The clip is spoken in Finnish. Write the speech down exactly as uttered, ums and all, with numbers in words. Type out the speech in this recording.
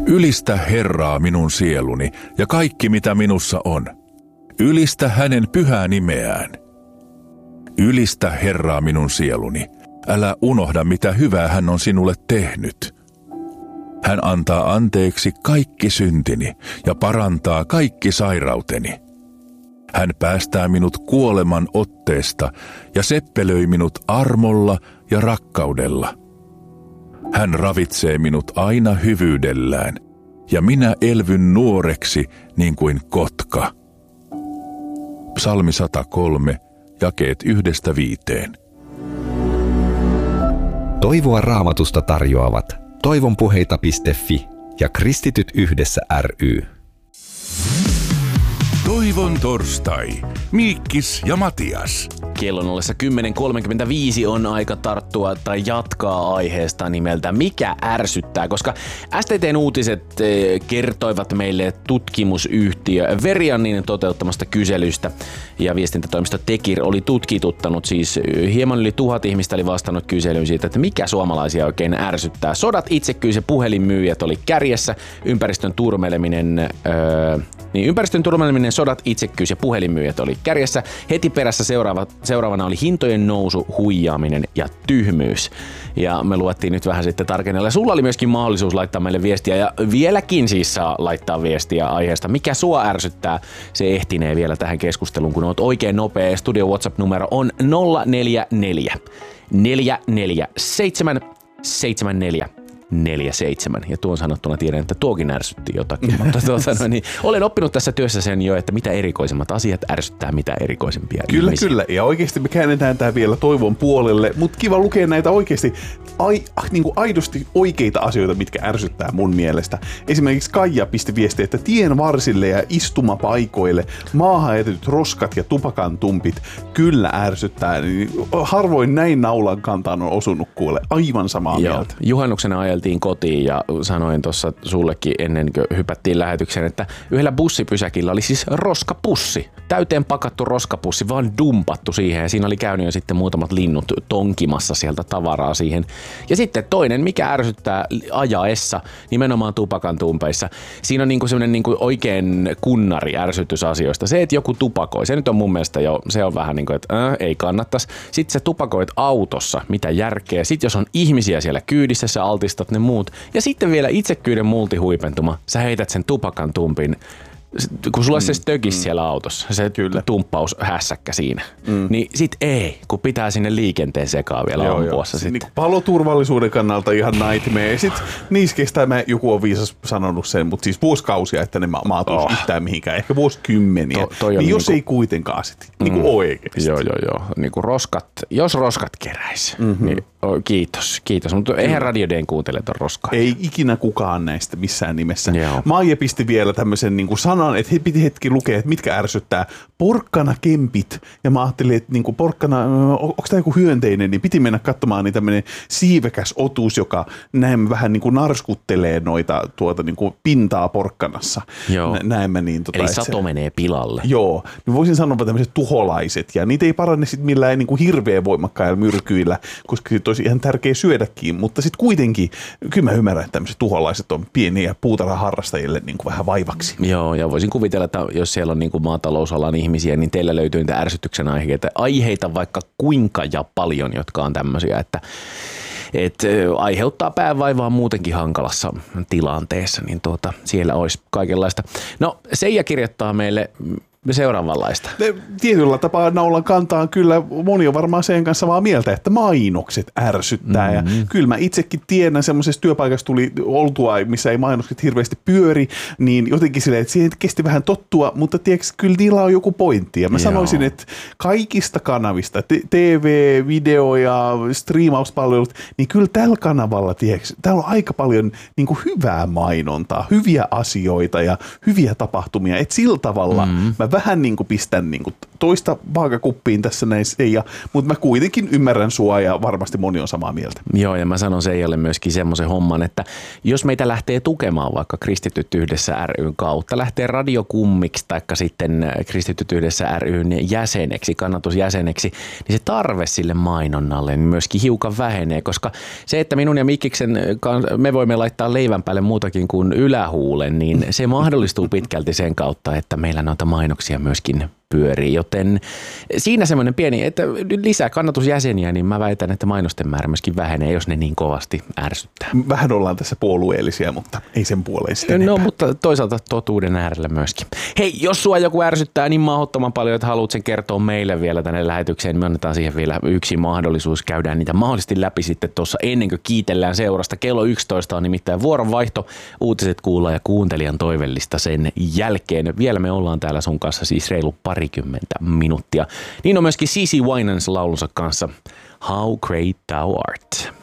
Ylistä Herraa minun sieluni ja kaikki mitä minussa on. Ylistä hänen pyhää nimeään. Ylistä Herraa minun sieluni. Älä unohda mitä hyvää hän on sinulle tehnyt. Hän antaa anteeksi kaikki syntini ja parantaa kaikki sairauteni. Hän päästää minut kuoleman otteesta ja seppelöi minut armolla ja rakkaudella. Hän ravitsee minut aina hyvyydellään, ja minä elvyn nuoreksi niin kuin kotka. Psalmi sata kolme, jakeet yhdestä viiteen. Toivoa Raamatusta tarjoavat toivonpuheita piste fi ja Kristityt yhdessä ry. Toivon torstai. Miikkis ja Matias. Kellon ollessa kymmenen kolmekymmentäviisi on aika tarttua tai jatkaa aiheesta nimeltä Mikä ärsyttää, koska S T T:n uutiset kertoivat meille tutkimusyhtiö Veriannin toteuttamasta kyselystä ja viestintätoimisto Tekir oli tutkituttanut, siis hieman yli tuhat ihmistä oli vastannut kyselyyn siitä, että mikä suomalaisia oikein ärsyttää. Sodat, itsekkyys ja puhelinmyyjät oli kärjessä, ympäristön turmeleminen, öö, niin ympäristön turmeleminen, sodat, itsekkyys ja puhelinmyyjät oli kärjessä. Heti perässä seuraava, seuraavana oli hintojen nousu, huijaaminen ja tyhmyys. Ja me luettiin nyt vähän sitten tarkennella. Sulla oli myöskin mahdollisuus laittaa meille viestiä ja vieläkin siis saa laittaa viestiä aiheesta. Mikä sua ärsyttää? Se ehtinee vielä tähän keskusteluun, kun oot oikein nopea. Studio WhatsApp-numero on nolla neljä neljä neljä neljä seitsemän seitsemän neljä neljä seitsemän. Ja tuon sanottuna tiedän, että tuokin ärsytti jotakin. Mutta tuota, no niin, olen oppinut tässä työssä sen jo, että mitä erikoisemmat asiat ärsyttää mitä erikoisempia Kyllä, ihmisiä. kyllä. Ja oikeasti me käännetään tää vielä toivon puolelle, mutta kiva lukea näitä oikeasti ai, niin kuin aidosti oikeita asioita, mitkä ärsyttää mun mielestä. Esimerkiksi Kaija pisti viestiä, että tien varsille ja istumapaikoille maahan jätetyt roskat ja tupakan tumpit kyllä ärsyttää. Harvoin näin naulan kantaan on osunut kuule. Aivan samaa Joo. mieltä. Juhannuksena ajeltiin kotiin ja sanoin tuossa sullekin ennen kuin hypättiin lähetykseen, että yhdellä bussipysäkillä oli siis roskapussi. Täyteen pakattu roskapussi, vaan dumpattu siihen ja siinä oli käynyt jo sitten muutamat linnut tonkimassa sieltä tavaraa siihen. Ja sitten toinen, mikä ärsyttää ajaessa, nimenomaan tupakan tumpeissa. Siinä on niinku semmoinen niinku oikein kunnari ärsytys asioista. Se, että joku tupakoi, se nyt on mun mielestä jo, se on vähän niin kuin, että äh, ei kannattaisi. Sitten sä tupakoit autossa, mitä järkeä. Sitten jos on ihmisiä siellä kyydissä, sä altistat ne muut. Ja sitten vielä itsekyyden multihuipentuma. Sä heität sen tupakan tumpin, kun sulla on se stökis mm. siellä autossa, se Kyllä. tumppaus hässäkkä siinä. Mm. Niin sit ei, kun pitää sinne liikenteen sekaan vielä joo, ampua se sitten. Niin paloturvallisuuden kannalta ihan nightmare. Sitten niissä kestää, mä, joku on viisas sanonut sen, mutta siis vuosikausia, että ne ma- maatuisi oh. yhtään mihinkään. Ehkä vuosikymmeniä. To, niin jos niinku, ei kuitenkaan sit, mm. niin kuin oikeasti. Joo, joo, joo. Niin kuin roskat, jos roskat keräisi, mm-hmm. niin oh, kiitos, kiitos. Mutta eihän Radio D:n kuuntele ton roskaa. Ei ikinä kukaan näistä missään nimessä. Joo. Maija pisti vielä tämmöisen niin kuin sanan, että he piti hetki lukea, että mitkä ärsyttää. Porkkana kempit. Ja mä ajattelin, että niin kuin porkkana, onko tämä joku hyönteinen, niin piti mennä katsomaan niin tämmöinen siivekäs otus, joka näemme vähän niin kuin narskuttelee noita tuota niin kuin pintaa porkkanassa. Joo. Näemme niin, tota, eli sato se menee pilalle. Joo. Niin voisin sanoa tämmöiset tuholaiset. Ja niitä ei parane sitten millään niin kuin hirveän voimakkailla myrkyillä, koska se olisi ihan tärkeä syödäkin. Mutta sitten kuitenkin, kyllä mä ymmärrän, että tämmöiset tuholaiset on pieniä puutarhaharrastajille niin kuin vähän vaivaksi. Joo, ja voisin kuvitella, että jos siellä on niin kuin maatalousalan ihmisiä, niin teillä löytyy niitä ärsytyksen aiheita, aiheita vaikka kuinka ja paljon, jotka on tämmöisiä, että et aiheuttaa päävaivaa muutenkin hankalassa tilanteessa, niin tuota, siellä olisi kaikenlaista. No, Seija kirjoittaa meille seuraavanlaista. Tietyllä tapaa naulan kantaan kyllä moni on varmaan sen kanssa samaa mieltä, että mainokset ärsyttää. Mm-hmm. Ja kyllä mä itsekin tiedän, semmoisessa työpaikassa tuli oltua, missä ei mainokset hirveästi pyöri, niin jotenkin silleen, että siihen kesti vähän tottua, mutta tiedätkö, kyllä niillä on joku pointti. Ja mä Joo. sanoisin, että kaikista kanavista, T V, video ja striimauspalvelut, niin kyllä tällä kanavalla, tiedätkö, täällä on aika paljon niin kuin hyvää mainontaa, hyviä asioita ja hyviä tapahtumia. Että sillä tavalla mm-hmm. mä vähän niin kuin pistän niin kuin toista vaakakuppiin tässä näissä, ja, mutta mä kuitenkin ymmärrän sua ja varmasti moni on samaa mieltä. Joo, ja mä sanon Seijalle myöskin semmoisen homman, että jos meitä lähtee tukemaan vaikka Kristityt yhdessä ry:n kautta, lähtee radiokummiksi taikka sitten Kristityt yhdessä ry:n jäseneksi, kannatusjäseneksi, niin se tarve sille mainonnalle myöskin hiukan vähenee, koska se, että minun ja Mikkiksen me voimme laittaa leivän päälle muutakin kuin ylähuulen, niin se mahdollistuu pitkälti sen kautta, että meillä noita mainoksia myöskin pyörii, joten siinä semmoinen pieni, että lisää kannatusjäseniä, niin mä väitän, että mainosten määrä myöskin vähenee, jos ne niin kovasti ärsyttää. Vähän ollaan tässä puolueellisia, mutta ei sen puoleen sitten. No, mutta toisaalta totuuden äärellä myöskin. Hei, jos sua joku ärsyttää niin mahdottoman paljon, että haluat sen kertoa meille vielä tänne lähetykseen, niin me annetaan siihen vielä yksi mahdollisuus. Käydään niitä mahdollisesti läpi sitten tuossa ennen kuin kiitellään seurasta. Kello yksitoista on nimittäin vuoronvaihto. Uutiset kuullaan ja kuuntelijan toivellista sen jälkeen. Vielä me ollaan täällä sun kanssa siis reilu parikymmentä minuuttia. Niin on myöskin Cici Winans laulunsa kanssa How Great Thou Art.